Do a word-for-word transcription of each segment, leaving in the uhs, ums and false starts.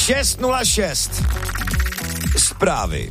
šest nula šest. Zprávy.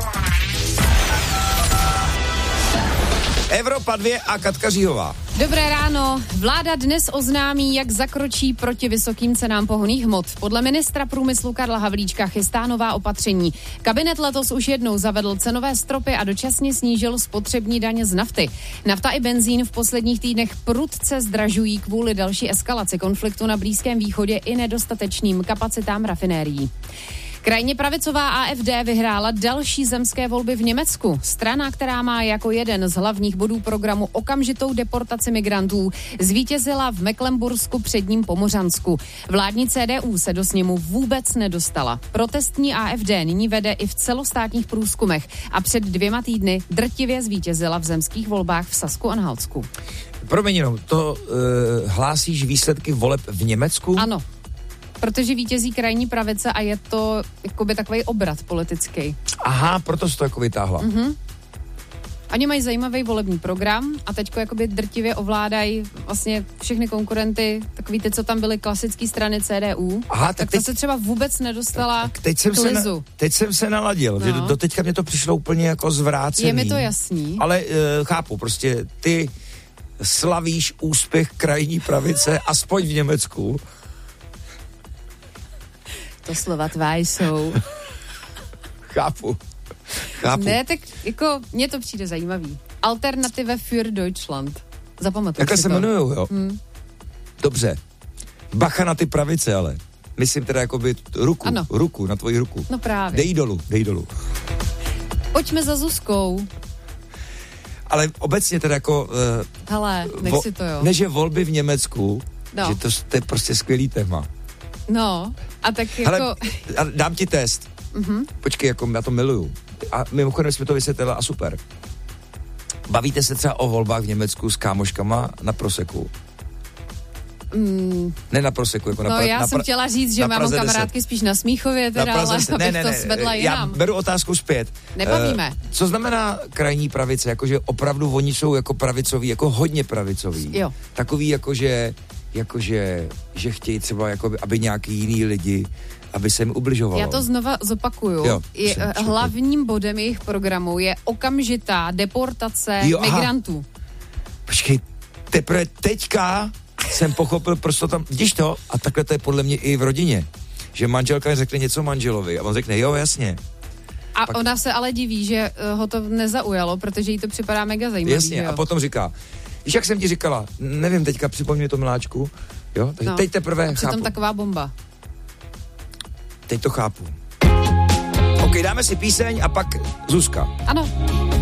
Evropa dvě a Katka Říhová. Dobré ráno. Vláda dnes oznámí, jak zakročí proti vysokým cenám pohonných hmot. Podle ministra průmyslu Karla Havlíčka chystá nová opatření. Kabinet letos už jednou zavedl cenové stropy a dočasně snížil spotřební daně z nafty. Nafta i benzín v posledních týdnech prudce zdražují kvůli další eskalaci konfliktu na Blízkém východě i nedostatečným kapacitám rafinérií. Krajně pravicová A F D vyhrála další zemské volby v Německu. Strana, která má jako jeden z hlavních bodů programu okamžitou deportaci migrantů, zvítězila v Mecklenbursku předním Pomořansku. Vládní C D U se do sněmu vůbec nedostala. Protestní A F D nyní vede i v celostátních průzkumech a před dvěma týdny drtivě zvítězila v zemských volbách v Sasku-Anhaltsku. Promiň jenom, to uh, hlásíš výsledky voleb v Německu? Ano. Protože vítězí krajní pravice a je to jakoby takový obrat politický. Aha, proto jsi to jako vytáhla. Mhm. Oni mají zajímavý volební program a teďko jakoby drtivě ovládají vlastně všechny konkurenty, takový ty, co tam byly klasický strany C D U. Aha, tak, tak tak teď, to se třeba vůbec nedostala tak teď jsem k se na, teď jsem se naladil, no. že do, do teďka mě to přišlo úplně jako zvrácený. Je mi to jasný. Ale uh, chápu, prostě ty slavíš úspěch krajní pravice, aspoň v Německu. To slova tvá jsou. Chápu. Chápu. Ne, tak jako mně to přijde zajímavý. Alternative für Deutschland. Zapamatuj Takhle si se to. jmenujou, jo? Hmm. Dobře. Bacha na ty pravice, ale. Myslím teda jakoby ruku, ano. ruku, na tvoji ruku. No právě. Dej dolů, dej dolů. Pojďme za Zuzkou. Ale obecně teda jako... Uh, Hele, nech vo, si to, jo. Než je volby v Německu, No. že to, to je prostě skvělý téma. No, a tak jako... Hele, dám ti test. Uh-huh. Počkej, jako já to miluju. A mimochodem jsme to vysvětlili a super. Bavíte se třeba o volbách v Německu s kámoškama na proseku? Mm. Ne na proseku, jako no na pra, já na jsem pra, chtěla říct, že mám kamarádky deset. Spíš na Smíchově teda, na ale abych ne, ne, ne, to svedla já jinam. beru otázku zpět. Nebavíme. Uh, co znamená krajní pravice? Jakože opravdu oni jsou jako pravicoví, jako hodně pravicoví. Jo. Takový jakože, jakože, že chtějí třeba, jako, aby nějaký jiný lidi, aby se jim ubližovalo. Já to znova zopakuju. Jo, je, jsem, hlavním bodem jejich programu je okamžitá deportace jo, migrantů. Počkej, teprve teďka jsem pochopil, proč to tam, vidíš to? A takhle to je podle mě i v rodině. Že manželka řekne něco manželovi a on řekne, jo, jasně. A Pak... ona se ale diví, že ho to nezaujalo, protože jí to připadá mega zajímavý. Jasně, jo? a potom říká, víš, jak jsem ti říkala, nevím, teďka připomni to miláčku, jo? Takže no. teď teprve a přitom chápu. taková bomba. Teď to chápu. OK, dáme si píseň a pak Zuzka. Ano.